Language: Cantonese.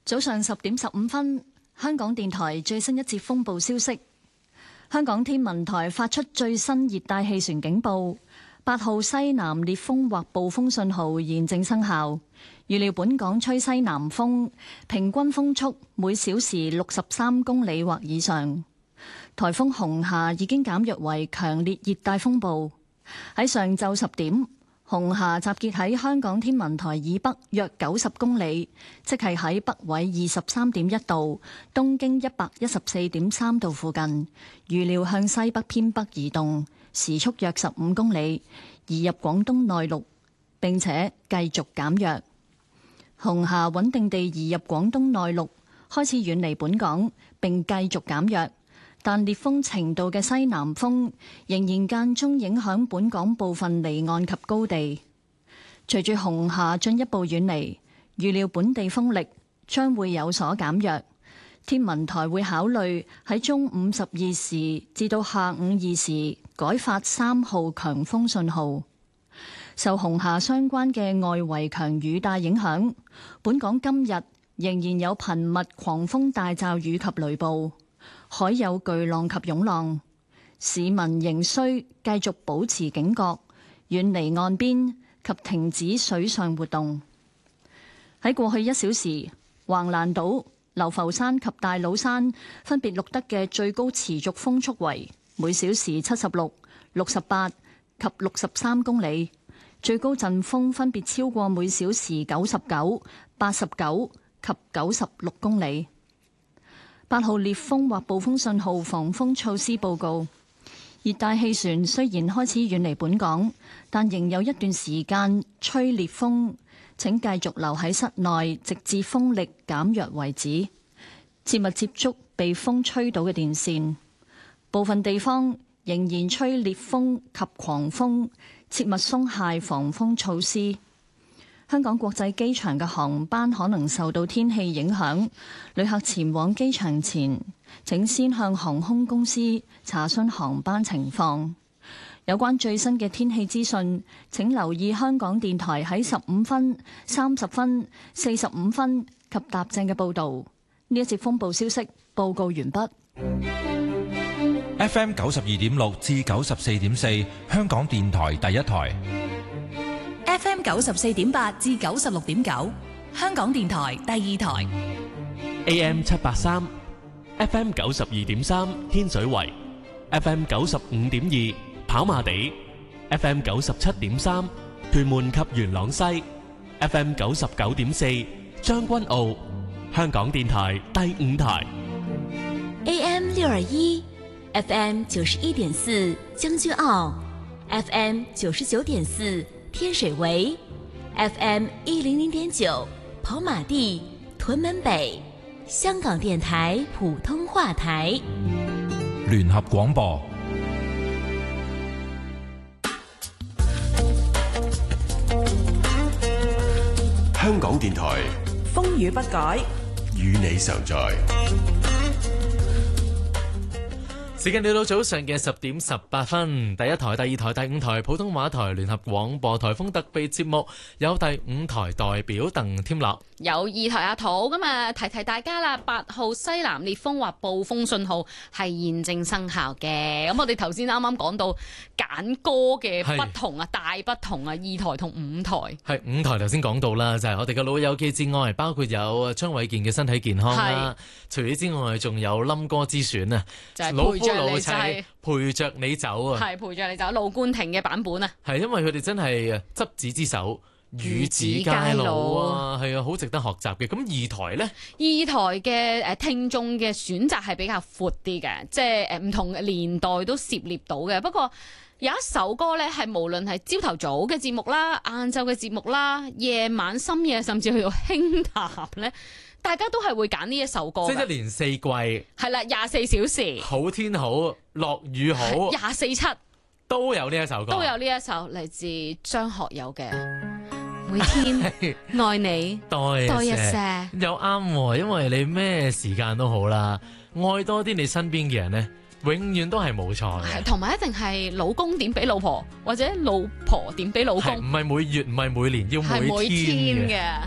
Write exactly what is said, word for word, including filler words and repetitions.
早上十點十五分，香港電台最新一節風暴消息。香港天文台發出最新熱帶氣旋警報，八號西南烈風或暴風信號現正生效。預料本港吹西南風，平均風速每小時六十三公里或以上。颱風紅霞已經減弱為強烈熱帶風暴。喺上晝十點，紅霞集結喺香港天文台以北約九十公里，即係喺北緯二十三點一度、東經一百一十四點三度附近。預料向西北偏北移動，時速約十五公里，移入廣東內陸，並且繼續減弱。紅霞穩定地移入廣東內陸，開始遠離本港，並繼續減弱。但烈風程度嘅西南風仍然間中影響本港部分離岸及高地。隨住紅霞進一步遠離，預料本地風力將會有所減弱。天文台會考慮喺中午十二時至到下午二時改發三號強風信號。受紅霞相關嘅外圍強雨帶影響，本港今日仍然有頻密狂風大驟雨及雷暴，海有巨浪及湧浪，市民仍需繼續保持警覺，遠離岸邊及停止水上活動。喺過去一小時，橫瀾島、流浮山及大老山分別錄得嘅最高持續風速為每小時七十六、六十八及六十三公里，最高陣風分別超過每小時九十九、八十九及九十六公里。八號烈風或暴風信號防風措施報告。熱帶氣旋雖然開始遠離本港，但仍有一段時間吹烈風，請繼續留喺室內，直至風力減弱為止。切勿接觸被風吹倒嘅電線。部分地方仍然吹烈風及狂風，切勿鬆懈防風措施。香港國際機場嘅航班可能受到天氣影響，旅客前往機場前，請先向航空公司查詢航班情況。有關最新嘅天氣資訊，請留意香港電台喺十五分、三十分、四十五分及踏正嘅報導。呢一節風暴消息報告完畢。 F M 九十二點六至九十四點四，香港電台第一台。 F M 九十四點八至九十六點九，香港電台第二台。 A M 七八三 ，F M 九十二點三天水圍 ，F M 九十五點二跑馬地 ，F M 九十七點三屯門及元朗西 ，F M 九十九點四將軍澳，香港電台第五台。 A M 六二一 ，F M 九十一點四將軍澳 ，F M 九十九點四。天水圍 F M 一零零點九跑馬地屯門北，香港電台普通話台聯合廣播。 香港電台風雨不改， 與你常在。 時間嚟到早上嘅十點十八分，第一台、第二台、第五台普通話台聯合廣播颱風特備節目，有第五台代表鄧添樂， 有二台阿土。咁啊，提提大家啦，八號西南烈風或暴風信號係現正生效嘅。咁我哋頭先啱啱講到揀歌嘅不同啊，大不同啊，二台同五台。 係五台頭先講到啦，就係、是、我哋嘅老友記之外，包括有張衛健嘅身體健康啦。除此之外，仲有冧歌之選啊， 就係、是老妻陪着你走啊， 係陪着你走，盧冠廷嘅版本啊， 係因為佢哋真係執子之手，與子偕老啊，係啊，好值得學習嘅。咁二台呢？ 二台嘅誒聽眾嘅選擇係比較闊啲嘅，即係誒唔同嘅年代都涉獵到嘅。不過有一首歌呢，係無論係朝頭早嘅節目啦、晏晝嘅節目啦、夜晚深夜，甚至去到輕談呢，大家都係會揀呢一首歌， 即係一年四季係啦，廿四小時， 好天好，落雨好， 廿四七都有呢一首歌， 都有呢一首嚟自張學友嘅每天愛你多一些， 又啱，因為你咩時間都好啦，愛多啲你身邊嘅人呢，永遠都係冇錯嘅， 同埋一定係老公點俾老婆，或者老婆點俾老公， 唔係每月唔係每年，要每天嘅。